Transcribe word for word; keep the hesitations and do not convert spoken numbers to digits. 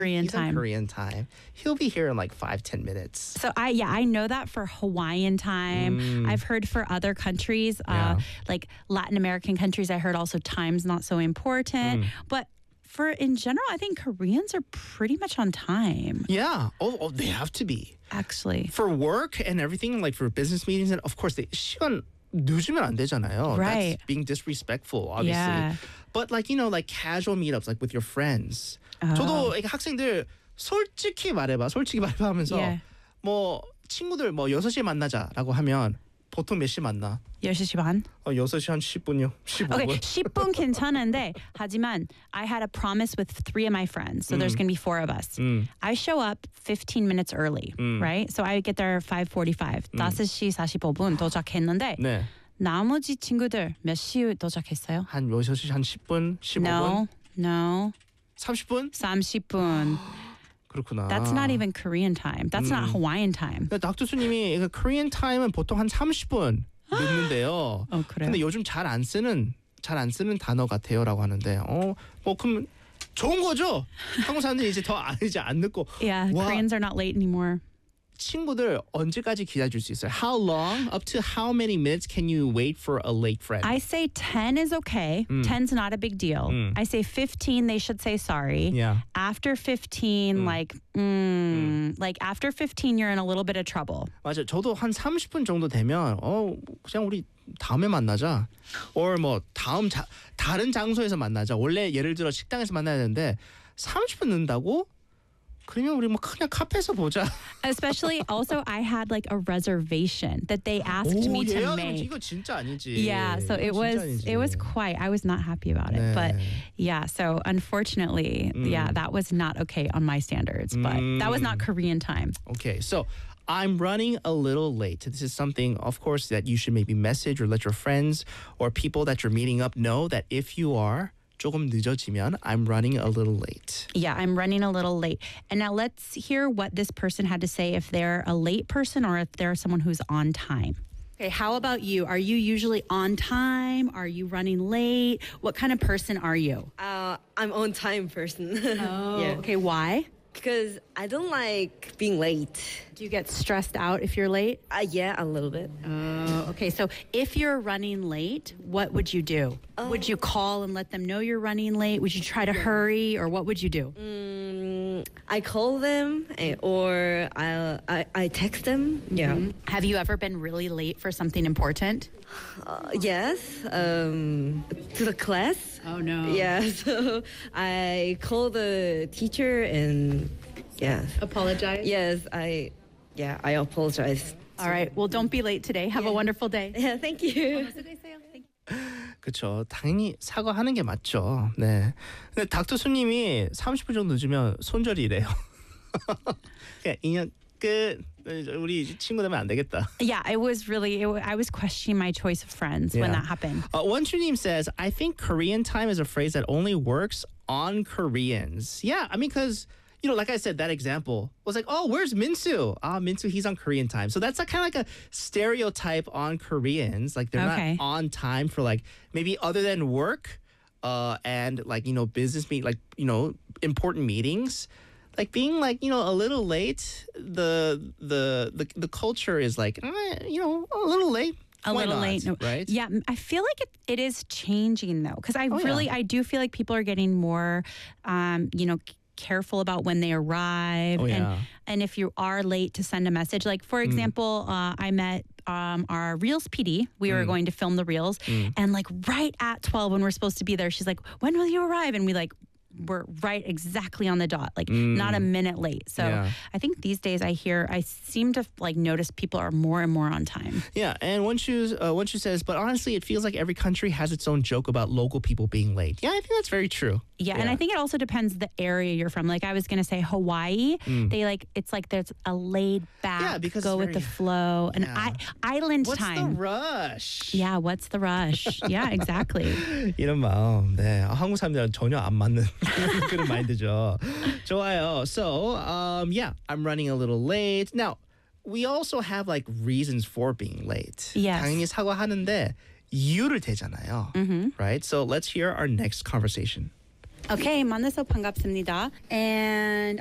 Korean He's on time. Korean time. He'll be here in like five, ten minutes. So I yeah, I know that for Hawaiian time. Mm. I've heard for other countries, Yeah. uh, like Latin American countries, I heard also time's not so important. Mm. But for in general, I think Koreans are pretty much on time, Yeah. Oh, oh, they have to be. actually. For work and everything, like for business meetings, and of course, they, 시간 늦으면 안 되잖아요. Right. That's being disrespectful, obviously. Yeah. But like, you know, like casual meetups, like with your friends. Oh. 저도 이렇게 학생들 솔직히 말해봐, 솔직히 말해봐 하면서 Yeah. 뭐 친구들 뭐 여섯 시에 만나자라고 하면 보통 몇 시 만나? 여섯 시 반? 어, 여섯 시 한 십 분이요. 십오 분. Okay, 십 분 괜찮은데 하지만 I had a promise with three of my friends, so there's going to be four of us. 음. I show up fifteen minutes early, 음. right? So I get there five forty-five. 다섯 시 사십오 분 도착했는데 네. 나머지 친구들 몇 시에 도착했어요? 한 여섯 시 한 십 분, 십오 분, No, no, 삼십 분? 삼십 분. 그렇구나. That's not even Korean time. That's not Hawaiian time. 근데 닥터수님이 그 Korean time은 보통 한 삼십 분 늦는데요. 어, 그래요? 근데 요즘 잘 안 쓰는 잘 안 쓰는 단어 같아요라고 하는데, 어, 뭐 그럼 좋은 거죠? 한국 사람들이 이제 더 안- 이제 안 늦고. Yeah, 와, Koreans are not late anymore. 친구들 언제까지 기다릴 수 있어요? How long? Up to how many minutes can you wait for a late friend? I say ten is okay. ten's not a big deal. Mm. I say fifteen, they should say sorry. Yeah. After fifteen, like, mm, like after fifteen, you're in a little bit of trouble. 맞아요. 저도 한 삼십 분 정도 되면 어 그냥 우리 다음에 만나자. or 뭐 다음 자, 다른 장소에서 만나자. 원래 예를 들어 식당에서 만나야 되는데 삼십 분 늦는다고? 그러면 우리 뭐 그냥 카페에서 보자. Especially, also, I had like a reservation that they asked 오, me to 예약은 make. 이거 진짜 아니지. Yeah, so it 이거 was 진짜 아니지. it was quite. I was not happy about it, but 네. yeah. So unfortunately, yeah, that was not okay on my standards. But that was not Korean time. Okay, so I'm running a little late. This is something, of course, that you should maybe message or let your friends or people that you're meeting up know that if you are 조금 늦어지면 I'm running a little late. Yeah, I'm running a little late. And now let's hear what this person had to say if they're a late person or if they're someone who's on time. Okay, how about you? Are you usually on time? Are you running late? What kind of person are you? Uh, I'm on time person. Oh, yeah. okay. Why? Because I don't like being late. Do you get stressed out if you're late? Uh, yeah, a little bit. Oh, okay. So if you're running late, what would you do? Would you call and let them know you're running late? Would you try to hurry, or what would you do? Mm, I call them eh, or I, I I text them. Yeah. Have you ever been really late for something important? Uh, yes. Um, to the class. Oh no. Yeah. So I call the teacher and yeah. Apologize. Yes. I yeah. I apologize. All right. Well, don't be late today. Have a wonderful day. Yeah. Thank you. 그렇죠. 당연히 사과하는 게 맞죠. 네. 근데 닥터수님이 삼십 분 정도 늦으면 손절이래요. 그냥 인연 끝. 우리 친구 되면 안 되겠다. Yeah, it was really. It, wa- I was questioning my choice of friends when Yeah. that happened. Uh, 원추님 says, I think Korean time is a phrase that only works on Koreans. Yeah, I mean, because, you know, like I said, that example was like, oh, where's Minsu? Ah, Minsu, he's on Korean time. So that's like, kind of like a stereotype on Koreans. Like they're Okay. not on time for like maybe other than work uh, and like, you know, business meet, like, you know, important meetings. Like being like, you know, a little late, the the the, the culture is like, eh, you know, a little late. A Why little not, late, no. right? Yeah, m- I feel like it, it is changing though, because I Oh, yeah. really, I do feel like people are getting more, um, you know, c- careful about when they arrive, Oh, and yeah. and if you are late to send a message. Like for example, uh, I met um, our Reels P D. We were going to film the Reels, and like right at twelve when we're supposed to be there, she's like, "When will you arrive?" And we like. We're right exactly on the dot, like not a minute late. So Yeah. I think these days I hear, I seem to like notice people are more and more on time. Yeah, and Wonshu uh, Wonshu says, but honestly, it feels like every country has its own joke about local people being late. Yeah, I think that's very true. Yeah, and I think it also depends the area you're from. Like I was gonna say Hawaii, they like it's like there's a laid back, Yeah, because go it's with the very- flow, and Yeah. I, island What's the time. rush? Yeah, what's the rush? Yeah, exactly. 이런 마음, 네, 아, 한국 사람들은 전혀 안 맞는 그런 마인드죠. 좋아요. So, um, yeah, I'm running a little late. Now, we also have like reasons for being late. Yes. 당연히 사과하는데 이유를 대잖아요. Right? So let's hear our next conversation. Okay, 만나서 반갑습니다. And